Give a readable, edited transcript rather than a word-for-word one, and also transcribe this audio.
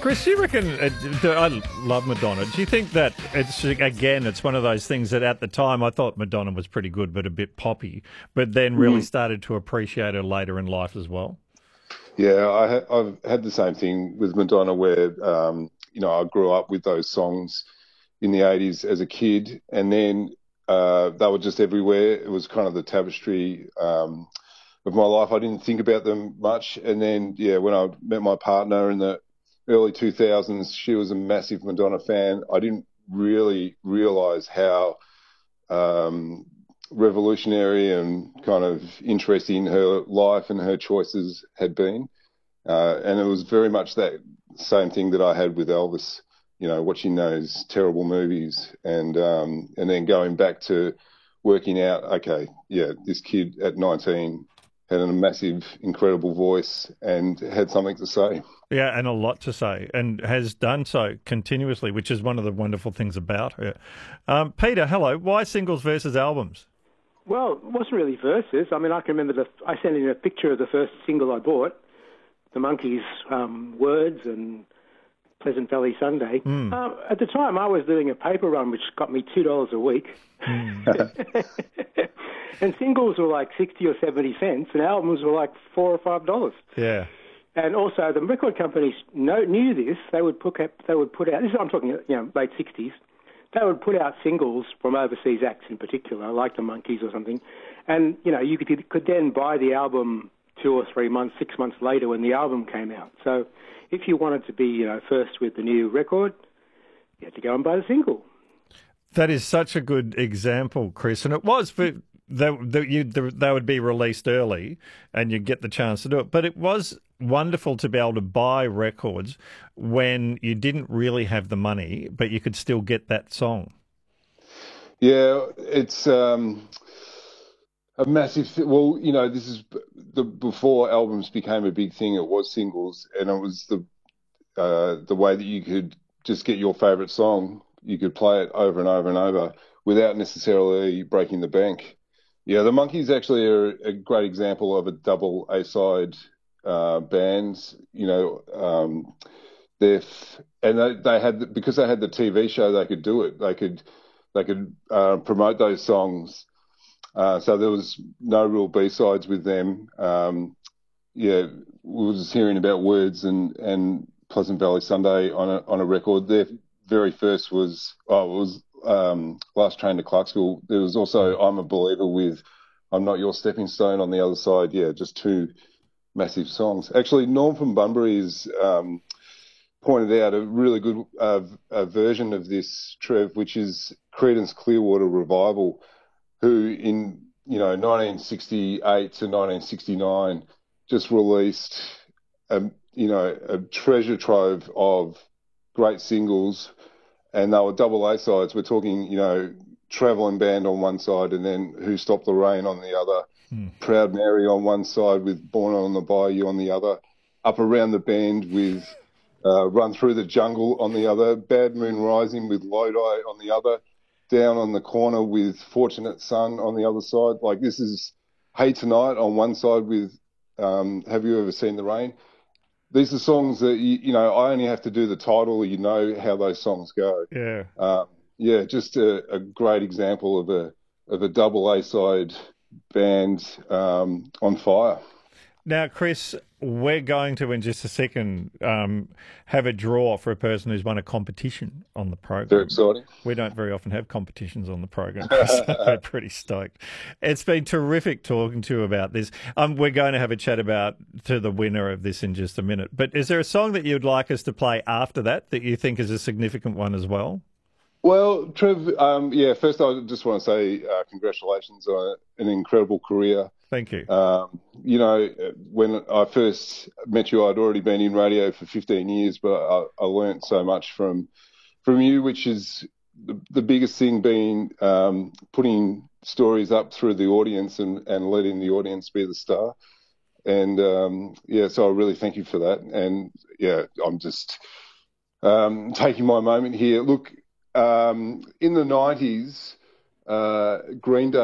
Chris, do you reckon, I love Madonna, do you think that it's one of those things that at the time I thought Madonna was pretty good but a bit poppy, but then really started to appreciate her later in life as well? Yeah, I've had the same thing with Madonna where, I grew up with those songs in the 80s as a kid, and then they were just everywhere. It was kind of the tapestry of my life. I didn't think about them much. And then, when I met my partner in the early 2000s, she was a massive Madonna fan. I didn't really realize how revolutionary and kind of interesting her life and her choices had been. And it was very much that same thing that I had with Elvis, watching those terrible movies and then going back to working out, okay, this kid at 19 had a massive, incredible voice and had something to say. Yeah, and a lot to say, and has done so continuously, which is one of the wonderful things about her. Peter, hello. Why singles versus albums? Well, it wasn't really verses. I mean, I can remember I sent in a picture of the first single I bought, the Monkees' Words and Pleasant Valley Sunday. At the time, I was doing a paper run, which got me $2 a week. And singles were like 60 or 70 cents, and albums were like $4 or $5. Yeah. And also, the record companies knew this. They would put out. This is I'm talking, late 60s. They would put out singles from overseas acts in particular, like the Monkees or something, and you could then buy the album 2 or 3 months, 6 months later when the album came out. So, if you wanted to be first with the new record, you had to go and buy the single. That is such a good example, Chris, and it was for. They would be released early and you'd get the chance to do it. But it was wonderful to be able to buy records when you didn't really have the money, but you could still get that song. Yeah, it's a massive... Well, this is before albums became a big thing. It was singles, and it was the way that you could just get your favourite song. You could play it over and over and over without necessarily breaking the bank. Yeah, the Monkees actually are a great example of a double A-side band. They had, because they had the TV show, they could do it. They could promote those songs. So there was no real B-sides with them. We were just hearing about Words and Pleasant Valley Sunday on a record. Their very first was Last Train to Clarksville. There was also I'm a Believer with I'm Not Your Stepping Stone on the other side. Yeah, just two massive songs. Actually, Norm from Bunbury has pointed out a really good version of this, Trev, which is Creedence Clearwater Revival, who in 1968 to 1969 just released a treasure trove of great singles. And they were double A-sides. We're talking, Travelling Band on one side and then Who Stopped the Rain on the other. Proud Mary on one side with Born on the Bayou on the other. Up Around the Bend with Run Through the Jungle on the other. Bad Moon Rising with Lodi on the other. Down on the Corner with Fortunate Son on the other side. Like, this is Hey Tonight on one side with Have You Ever Seen the Rain? These are songs that, I only have to do the title, how those songs go. Yeah. Just a great example of a double A-side band on fire. Now, Chris, we're going to, in just a second, have a draw for a person who's won a competition on the program. Very exciting. We don't very often have competitions on the program, Chris. We're pretty stoked. It's been terrific talking to you about this. We're going to have a chat to the winner of this in just a minute. But is there a song that you'd like us to play after that you think is a significant one as well? Well, Trev, first I just want to say congratulations on an incredible career. Thank you. When I first met you, I'd already been in radio for 15 years, but I learned so much from you, which is the biggest thing being putting stories up through the audience and letting the audience be the star. And, so I really thank you for that. And, I'm just taking my moment here. Look, in the 90s, Green Day